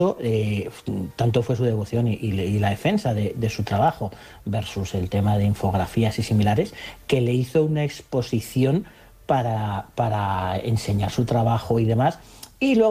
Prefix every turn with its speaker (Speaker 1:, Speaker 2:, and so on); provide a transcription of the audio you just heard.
Speaker 1: tanto fue su devoción y la defensa de su trabajo versus el tema de infografías y similares, que le hizo una exposición para enseñar su trabajo y demás. Y luego